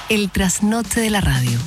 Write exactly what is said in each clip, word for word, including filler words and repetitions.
El trasnoche de la radio.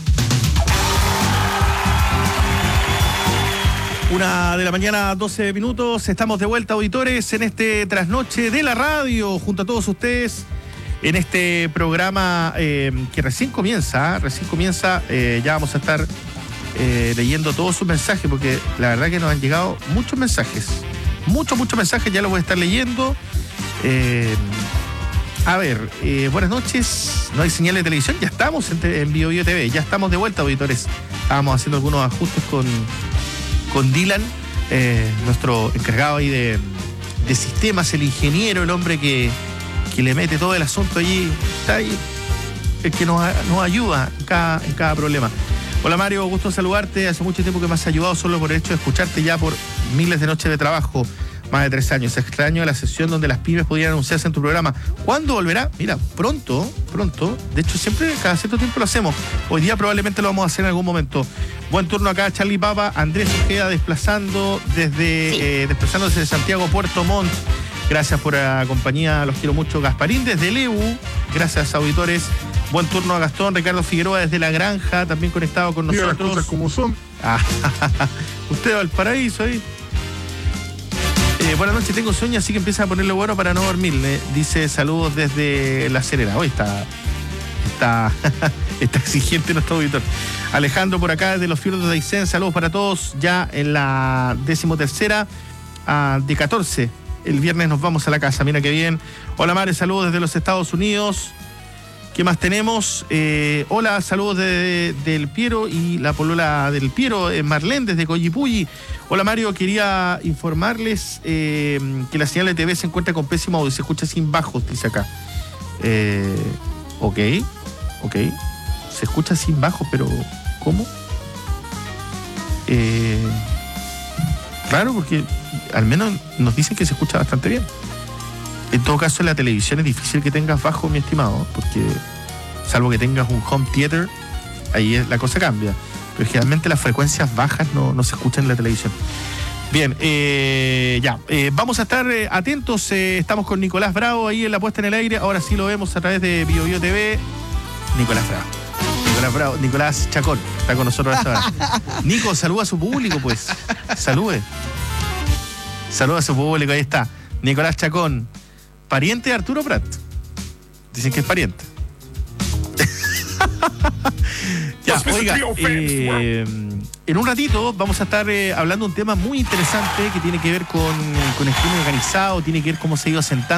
Una de la mañana, doce minutos. Estamos de vuelta, auditores, en este trasnoche de la radio, junto a todos ustedes, en este programa eh, que recién comienza, recién comienza. Eh, ya vamos a estar eh, leyendo todos sus mensajes, porque la verdad que nos han llegado muchos mensajes. Muchos, muchos mensajes, ya los voy a estar leyendo. Eh, a ver, eh, buenas noches. No hay señal de televisión, ya estamos en, en Bio Bio T V, ya estamos de vuelta, auditores. Estábamos haciendo algunos ajustes con... con Dylan, eh, nuestro encargado ahí de, de sistemas, el ingeniero, el hombre que, que le mete todo el asunto allí, está ahí, el que nos, nos ayuda en cada, en cada problema. Hola Mario, gusto en saludarte, hace mucho tiempo que me has ayudado solo por el hecho de escucharte ya por miles de noches de trabajo, más de tres años. Extraño la sesión donde las pymes pudieran anunciarse en tu programa. ¿Cuándo volverá? Mira, pronto, pronto. De hecho, siempre, cada cierto tiempo lo hacemos. Hoy día probablemente lo vamos a hacer en algún momento. Buen turno acá, Charlie Papa. Andrés Ojeda desplazando desde, sí. eh, desplazándose desde Santiago Puerto Montt. Gracias por la compañía, los quiero mucho. Gasparín desde Lebu. Gracias, auditores. Buen turno a Gastón. Ricardo Figueroa desde La Granja, también conectado con nosotros. Mira las cosas como son. Ah, usted va al paraíso ahí. Eh, buenas noches, tengo sueño, así que empieza a ponerle bueno para no dormir. Le dice saludos desde La Serena. Hoy está, está, está exigente nuestro auditor. Alejandro por acá desde los Fiordos de Aysén. Saludos para todos. Ya en la decimotercera uh, de catorce. El viernes nos vamos a la casa. Mira qué bien. Hola Mare, saludos desde los Estados Unidos. ¿Qué más tenemos? Eh, hola, saludos de, de, del Piero y la polola del Piero, eh, Marlene desde Coyipulli. Hola Mario, quería informarles eh, que la señal de T V se encuentra con pésimo audio, se escucha sin bajos, dice acá. Eh, ok, ok. Se escucha sin bajos, pero ¿cómo? Eh, raro, porque al menos nos dicen que se escucha bastante bien. En todo caso, en la televisión es difícil que tengas bajo, mi estimado, porque salvo que tengas un home theater, ahí es, la cosa cambia. Pero generalmente las frecuencias bajas no, no se escuchan en la televisión. Bien, eh, ya, eh, vamos a estar eh, atentos. Eh, estamos con Nicolás Bravo ahí en la puesta en el aire. Ahora sí lo vemos a través de Bio Bio T V. Nicolás Bravo. Nicolás Bravo. Nicolás Chacón está con nosotros esta hora. Nico, saluda a su público, pues. Salude. Saluda a su público, ahí está. Nicolás Chacón. Pariente de Arturo Prat. Dicen que es pariente. Ya, oiga, eh, en un ratito vamos a estar eh, hablando de un tema muy interesante que tiene que ver con, con el crimen organizado, tiene que ver cómo se ha ido asentando